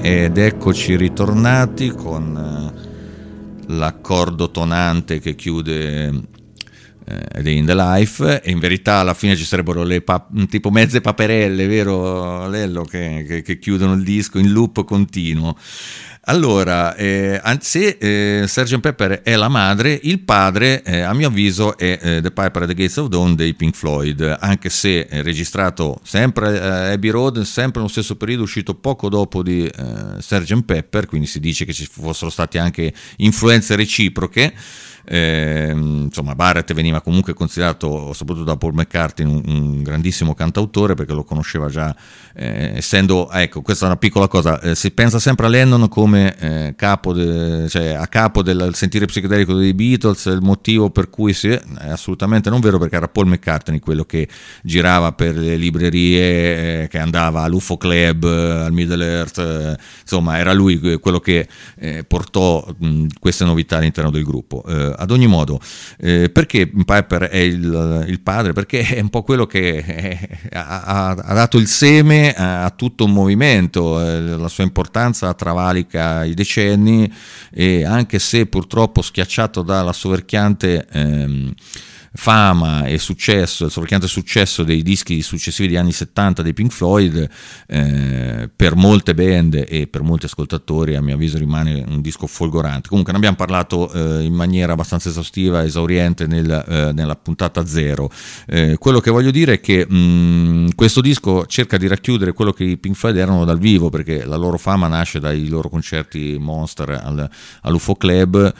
ed eccoci ritornati con l'accordo tonante che chiude Day in the Life, e in verità alla fine ci sarebbero le tipo mezze paperelle, vero Lello, che chiudono il disco in loop continuo. Allora, se Sgt. Pepper è la madre, il padre a mio avviso è The Piper at the Gates of Dawn dei Pink Floyd, anche se è registrato sempre Abbey Road, sempre nello stesso periodo, uscito poco dopo di Sgt. Pepper, quindi si dice che ci fossero state anche influenze reciproche. Insomma, Barrett veniva comunque considerato, soprattutto da Paul McCartney, un grandissimo cantautore, perché lo conosceva già, essendo, ecco, questa è una piccola cosa, si pensa sempre a Lennon come a capo del sentire psichedelico dei Beatles, il motivo per cui è assolutamente non vero, perché era Paul McCartney quello che girava per le librerie, che andava all'UFO Club, al Middle Earth, insomma era lui quello che portò queste novità all'interno del gruppo. Ad ogni modo, perché Piper è il padre? Perché è un po' quello che ha dato il seme a tutto un movimento, la sua importanza travalica i decenni, e anche se purtroppo schiacciato dalla soverchiante fama e successo, il soverchiante successo dei dischi successivi degli anni 70 dei Pink Floyd, per molte band e per molti ascoltatori a mio avviso rimane un disco folgorante. Comunque ne abbiamo parlato in maniera abbastanza esaustiva, esauriente nella puntata 0. Quello che voglio dire è che questo disco cerca di racchiudere quello che i Pink Floyd erano dal vivo, perché la loro fama nasce dai loro concerti Monster all'UFO Club,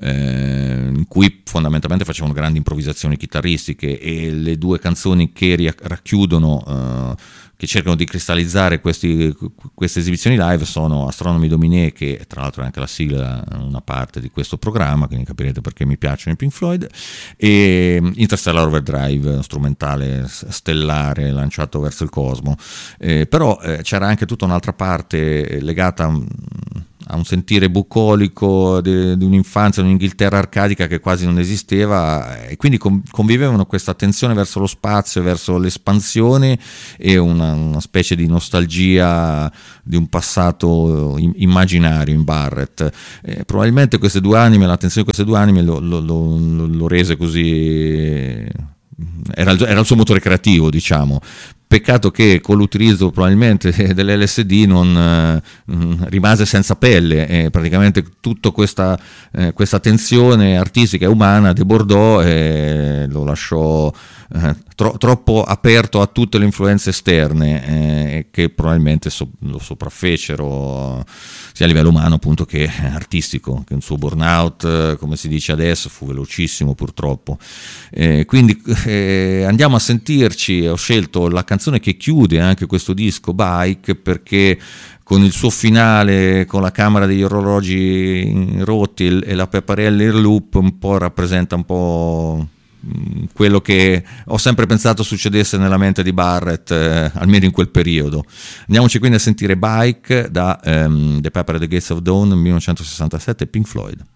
in cui fondamentalmente facevano grandi improvvisazioni chitarristiche, e le due canzoni che racchiudono, che cercano di cristallizzare queste esibizioni live sono Astronomy Domine, che tra l'altro è anche la sigla, una parte di questo programma, quindi capirete perché mi piacciono i Pink Floyd, e Interstellar Overdrive, strumentale stellare lanciato verso il cosmo. Però c'era anche tutta un'altra parte legata a un sentire bucolico di un'infanzia, un'Inghilterra arcadica che quasi non esisteva, e quindi convivevano questa attenzione verso lo spazio, verso l'espansione, e una specie di nostalgia di un passato immaginario in Barrett. Probabilmente queste due anime, l'attenzione di queste due anime lo rese così, era il suo motore creativo, diciamo. Peccato che con l'utilizzo probabilmente dell'LSD non rimase senza pelle, praticamente tutta questa tensione artistica e umana debordò e lo lasciò troppo aperto a tutte le influenze esterne, che probabilmente lo sopraffecero sia a livello umano appunto che artistico, che un suo burnout, come si dice adesso, fu velocissimo purtroppo. Quindi andiamo a sentirci. Ho scelto la canzone che chiude anche questo disco, Bike, perché con il suo finale, con la camera degli orologi rotti e la pepparella in loop, un po' rappresenta un po' quello che ho sempre pensato succedesse nella mente di Barrett, almeno in quel periodo. Andiamoci quindi a sentire Bike da The Piper at the Gates of Dawn 1967, Pink Floyd.